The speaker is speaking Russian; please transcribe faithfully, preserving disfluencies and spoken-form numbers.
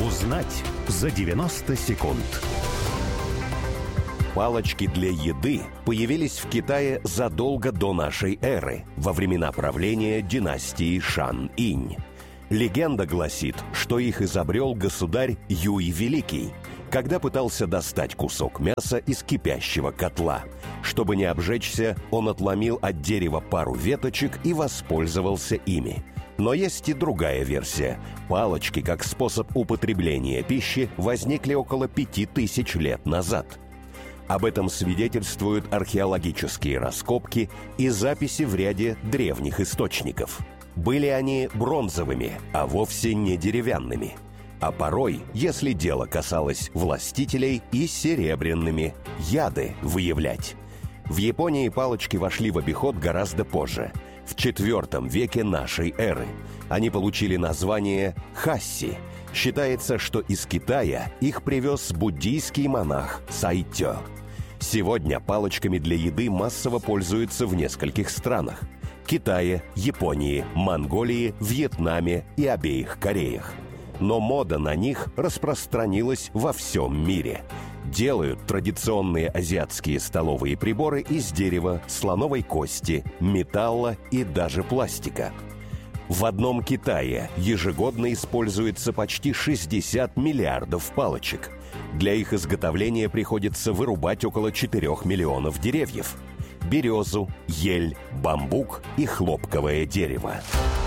Узнать за девяносто секунд. Палочки для еды появились в Китае задолго до нашей эры, во времена правления династии Шан-Инь. Легенда гласит, что их изобрел государь Юй Великий, когда пытался достать кусок мяса из кипящего котла. Чтобы не обжечься, он отломил от дерева пару веточек и воспользовался ими. Но есть и другая версия. Палочки, как способ употребления пищи, возникли около пяти тысяч лет назад. Об этом свидетельствуют археологические раскопки и записи в ряде древних источников. Были они бронзовыми, а вовсе не деревянными. А порой, если дело касалось властителей, и серебряными, яды выявлять. В Японии палочки вошли в обиход гораздо позже, в четвертом веке нашей эры. Они получили название хасси. Считается, что из Китая их привез буддийский монах Сайтё. Сегодня палочками для еды массово пользуются в нескольких странах: Китае, Японии, Монголии, Вьетнаме и обеих Кореях. Но мода на них распространилась во всем мире. Делают традиционные азиатские столовые приборы из дерева, слоновой кости, металла и даже пластика. В одном Китае ежегодно используется почти шестьдесят миллиардов палочек. Для их изготовления приходится вырубать около четырёх миллионов деревьев: березу, ель, бамбук и хлопковое дерево.